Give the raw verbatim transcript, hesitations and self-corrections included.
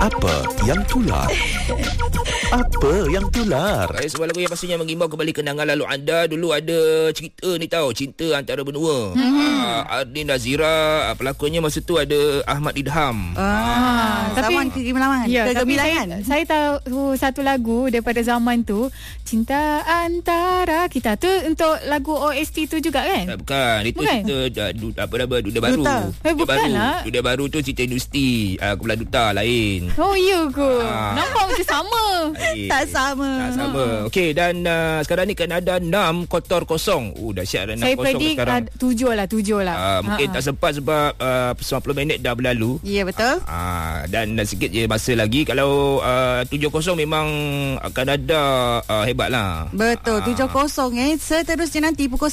Apa yang tular? Apa yang tular? Eh, sebuah lagu yang pastinya mengimbau kembali kenangan lalu anda. Dulu ada cerita ni tahu, cinta antara benua. Mm-hmm. uh, Ardi Nazira, uh, pelakonnya masa tu ada Ahmad Idham. Ah, Tapi zaman kegemilangan, ya, kegemilangan. Saya, saya tahu satu lagu daripada zaman tu, Cinta Antara Kita tu, untuk lagu O S T tu juga kan? Tak, bukan. Itu bukan? cerita uh, du, apa nama Duda Baru. Duta. Eh, Duda bukan Baru. lah. Duda Baru tu cerita industri. Uh, Kumpulan Duta lain. Oh ya ke? Ah. Nampak macam sama. Lain. Tak sama. Tak sama. Okey, dan uh, sekarang ni kan ada enam kotor kosong. Oh, dahsyat ada enam Saya kosong predik sekarang. uh, tujuh lah, tujuh lah. Uh, mungkin Ha-ha. tak sempat sebab uh, sembilan puluh minit dah berlalu. Ya, betul. Ah, dan sikit je masa lagi. Kalau uh, tujuh kosong memang akan ada uh, hebat lah. Betul. Ah. tujuh kosong eh. Seterusnya nanti pukul